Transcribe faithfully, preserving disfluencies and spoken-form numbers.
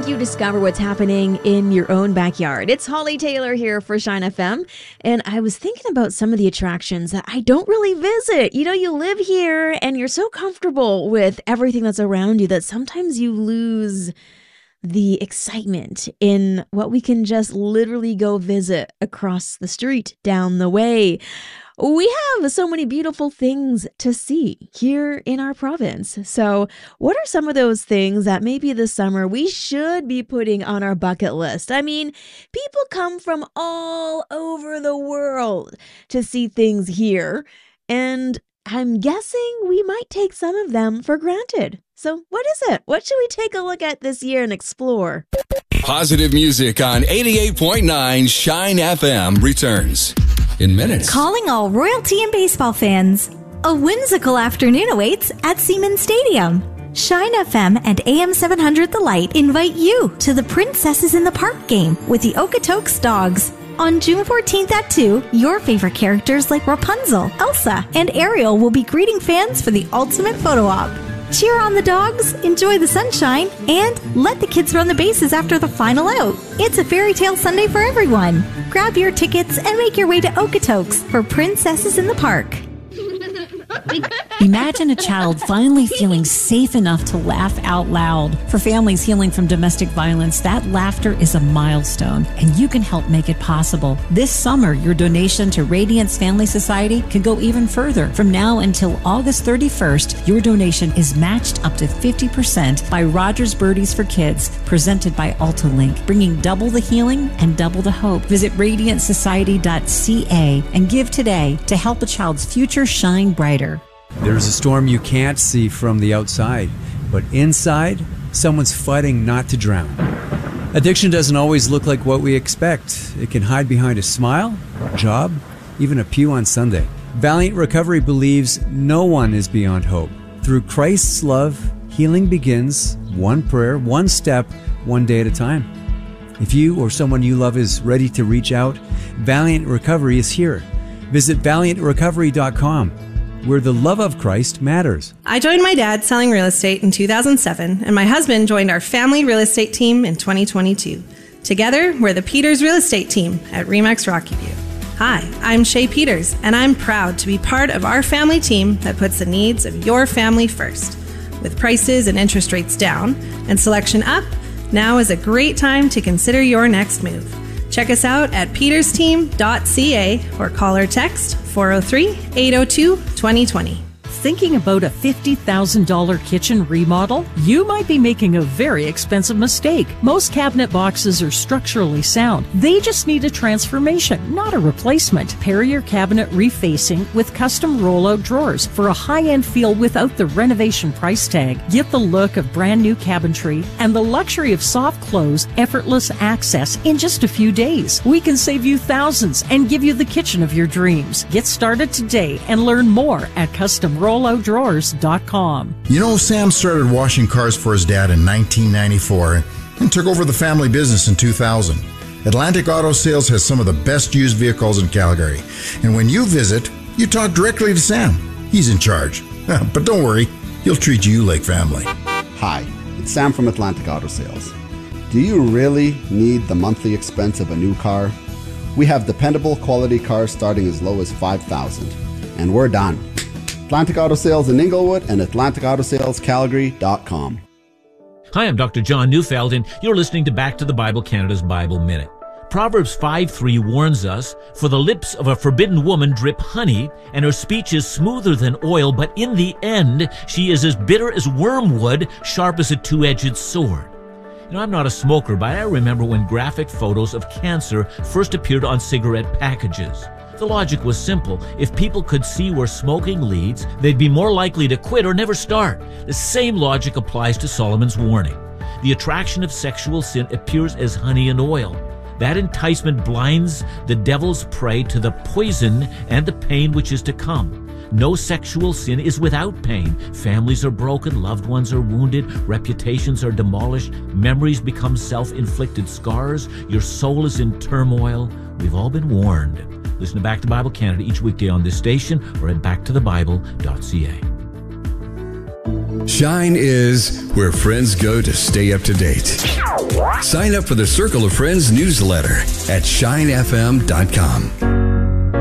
help you discover what's happening in your own backyard. It's Holly Taylor here for Shine F M, and I was thinking about some of the attractions that I don't really visit. You know, you live here and you're so comfortable with everything that's around you that sometimes you lose the excitement in what we can just literally go visit across the street, down the way. We have so many beautiful things to see here in our province. So what are some of those things that maybe this summer we should be putting on our bucket list? I mean, people come from all over the world to see things here, and I'm guessing we might take some of them for granted. So what is it? What should we take a look at this year and explore? Positive music on eighty-eight point nine Shine F M returns in minutes. Calling all royalty and baseball fans. A whimsical afternoon awaits at Siemens Stadium. Shine F M and A M seven hundred The Light invite you to the Princesses in the Park game with the Okotoks Dogs. On June fourteenth at two, your favorite characters like Rapunzel, Elsa, and Ariel will be greeting fans for the ultimate photo op. Cheer on the dogs, enjoy the sunshine, and let the kids run the bases after the final out. It's a fairy tale Sunday for everyone. Grab your tickets and make your way to Okotoks for Princesses in the Park. Imagine a child finally feeling safe enough to laugh out loud. For families healing from domestic violence, that laughter is a milestone, and you can help make it possible. This summer, your donation to Radiance Family Society can go even further. From now until August thirty-first, your donation is matched up to fifty percent by Rogers Birdies for Kids, presented by AltaLink, bringing double the healing and double the hope. Visit radiant society dot c a and give today to help a child's future shine brighter. There's a storm you can't see from the outside, but inside, someone's fighting not to drown. Addiction doesn't always look like what we expect. It can hide behind a smile, a job, even a pew on Sunday. Valiant Recovery believes no one is beyond hope. Through Christ's love, healing begins one prayer, one step, one day at a time. If you or someone you love is ready to reach out, Valiant Recovery is here. Visit valiant recovery dot com. Where the love of Christ matters. I joined my dad selling real estate in two thousand seven, and my husband joined our family real estate team in twenty twenty-two. Together, we're the Peters Real Estate Team at Remax Rocky View. Hi, I'm Shay Peters, and I'm proud to be part of our family team that puts the needs of your family first. With prices and interest rates down and selection up, now is a great time to consider your next move. Check us out at peters team dot c a or call or text four oh three, eight oh two, two oh two oh. Thinking about a fifty thousand dollars kitchen remodel? You might be making a very expensive mistake. Most cabinet boxes are structurally sound. They just need a transformation, not a replacement. Pair your cabinet refacing with custom rollout drawers for a high-end feel without the renovation price tag. Get the look of brand new cabinetry and the luxury of soft close, effortless access in just a few days. We can save you thousands and give you the kitchen of your dreams. Get started today and learn more at custom rollout drawers dot com. You know, Sam started washing cars for his dad in nineteen ninety-four and took over the family business in two thousand. Atlantic Auto Sales has some of the best used vehicles in Calgary. And when you visit, you talk directly to Sam. He's in charge. But don't worry, he'll treat you like family. Hi, it's Sam from Atlantic Auto Sales. Do you really need the monthly expense of a new car? We have dependable quality cars starting as low as five thousand dollars. And we're done. Atlantic Auto Sales in Inglewood and atlantic auto sales calgary dot com. Hi, I'm Doctor John Neufeld, and you're listening to Back to the Bible Canada's Bible Minute. Proverbs five three warns us, "For the lips of a forbidden woman drip honey, and her speech is smoother than oil, but in the end she is as bitter as wormwood, sharp as a two-edged sword." You know, I'm not a smoker, but I remember when graphic photos of cancer first appeared on cigarette packages. The logic was simple. If people could see where smoking leads, they'd be more likely to quit or never start. The same logic applies to Solomon's warning. The attraction of sexual sin appears as honey and oil. That enticement blinds the devil's prey to the poison and the pain which is to come. No sexual sin is without pain. Families are broken, loved ones are wounded, reputations are demolished, memories become self-inflicted scars, your soul is in turmoil. We've all been warned. Listen to Back to Bible Canada each weekday on this station or at back to the bible dot c a. Shine is where friends go to stay up to date. Sign up for the Circle of Friends newsletter at shine f m dot com.